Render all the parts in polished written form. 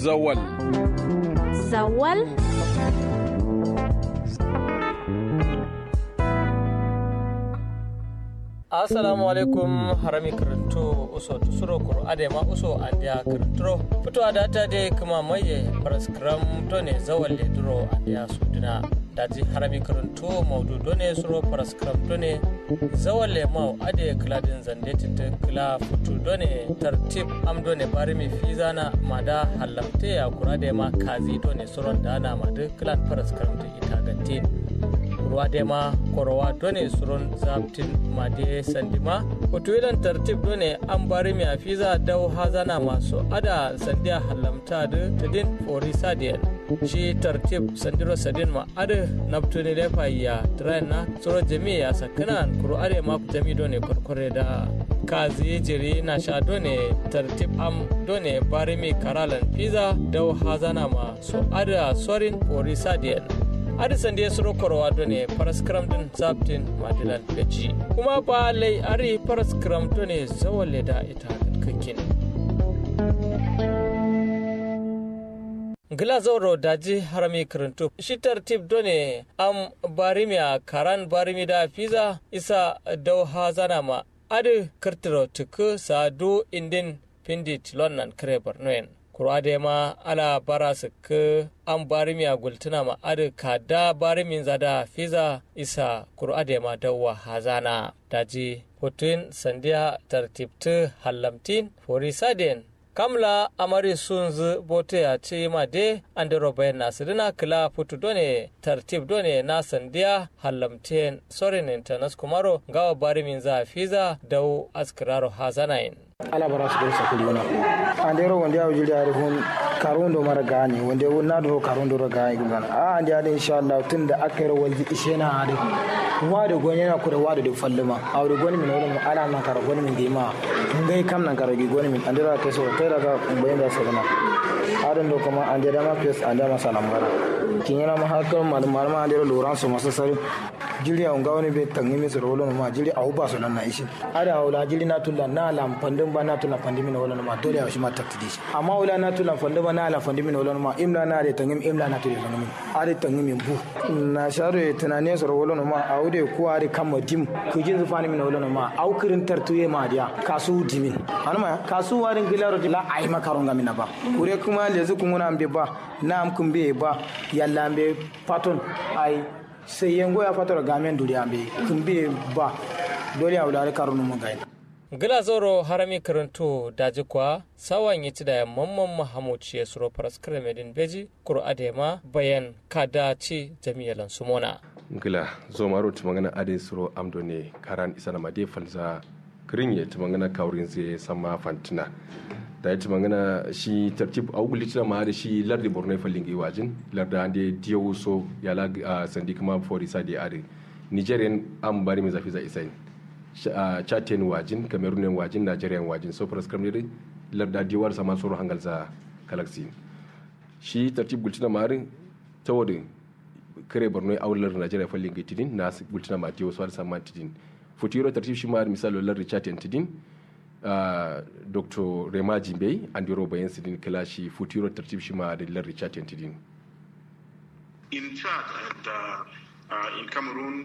Zawal. Zawal. Assalamu alaikum harami karanto uso tusuro kuro adema uso andia karantro fito adata de kuma maye paraskram tone zawalle duro andia sudina daji harami karanto maudu done suro paraskram tone zawalle mau ade kladin zandeti te kla futu done tartib am done barimi fizana mada halamte ya kurade ma kazi done suron dana mada klan paraskram te itagantin ruwa dema korowa done suron zabtin made sandima hotoilan tartib done an bari mi afiza dau hazana masu ada sandiya halamta da tadin forisa da shi tartib sandiro sadin ma ada naftuni lefa ya trena suro jami'a sakanan kuro are ma jami done korkore da kazi jiri na sha done tartib am done bari mi karalan fiza dau hazana ma so ada sorin forisa da adisan da ya suro korwa ne paraskram din zabtin madilan gaji kuma ba lai ari paraskram ne zawalle da ita kakkin gila zauro daji harami karanto shi tartib done am barimiya karan barimi da fiza isa dauha zana ma adi kartiro tuku sadu indin pindit lonnan kare barnoyen kurade ma ala bara su ka an barimi a gultuna ma adu kada barimin zada fiza isa kurade ma dawa hazana daji hotun sandiya tartibtu halamtin forisaden kamla amari sunzu bote ya ce ma de andero bayan nasirina kila futu done tartib done na sandiya halamtin sorin internas kumaro gawa barimin za fiza dau askraro hazanain ala bara su bar sakuli wana andero wanda ya wujiri ari hun karundo mara gani wanda na do karundo ra gani gudan andi ada insha Allah tunda akira walji ishena hade wado goni na kure wado de falluma awdo goni min wala ala na kar goni min dima ngai kam nan kar goni min andira ke so tera ga bayan da sabana adan do kuma andira ma pes andama salam bara kinyana ma hakka malama andira loran so masasari jiri a wani bai tangi mai tsoro wala ma jiri a uba sunan na ishi ada wala jiri na tulla na lamfandin ba na tulla fandimi na wala ma dole a shi ma taktidi shi amma wala na tulla fandin ba na lamfandimi na wala ma imla na da tangi imla na tulla tangi are tangi min bu na share tunane tsoro wala ma a wude ko are kama dim ku jin zufani min wala ma au kirin tartuye ma dia kasu dimin anma kasu warin gilaro la ai makaron ga min ba kure kuma lezu kun wona ambe ba na am kun be ba yalla ambe paton ai sai yango ya fatar gamen duriya be kumbe ba dole ya wulare karunu mun gaida gila zoro harami karanto daji kwa sawan yi da mamman mahamuci ya suro paraskar medin beji kuro adema bayan kada ci jami'alan sumona gila zo maro tumangana ade suro amdo ne karan isa na made falza kirin ya tumangana kaurin zai sama fantina da ya tumangana shi tartib a uguli tana ma da shi lardi borno fallin gi wajin larda ande diyo so ya la sandi kuma forisa da ade nigerian am bari mai zafi za isa chaten wajin cameroonian wajin nigerian wajin so pras kamne larda diwar sama soro hangal za galaxy shi tartib gultina marin tawodin kare borno aular nigeria fallin gi tidin na gultina ma diyo so sama tidin futuro tartib shi ma misalo lardi chaten tidin Dr. Rema Jimbe and Euro Bayan Sidin Kalashi Futuro Tartib Shima de Larry Chatin Tidin. In Chad and in Cameroon,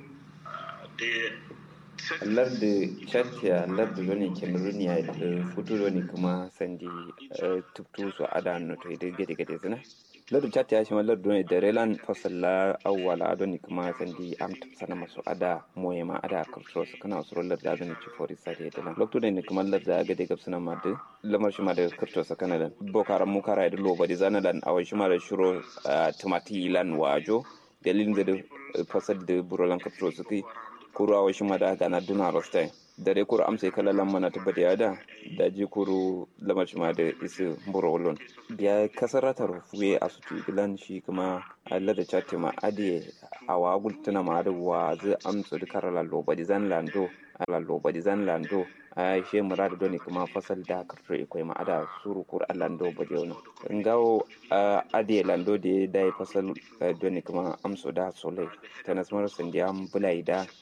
lardi chatia lardi loni camerooniya da futuro ni kuma sandi tuktu su ada no to ide gede zina lardi chatia shi lardi ne da relan fasalla awwala adoni kuma sandi am sana masu ada moyema ada karso su kana usuro lardi adoni ci fori sade da lokto ne kuma lardi gede gabsana ma da lamar shi ma da karso su kana da bokaran mu kara da loba da zana dan awai shi ma da shiro tomati lan wajo dalilin da fasal da burolan karso su kai kurawa shi ma da gana duna rostai da dai kuru amsa kala lamma ta bada yada da ji kuru lamar shi ma da isi burolon biya kasarata rufuye a su tugilan shi kuma Allah da chatte ma ade awa gultuna ma da wa zai amsa da karala lobadi zan lando a she murad doni kuma fasal da karto ikoi ma ada suru kur lando bajono ngawo ade lando de dai fasal doni kuma amso da sole tanasmar sandiam bulaida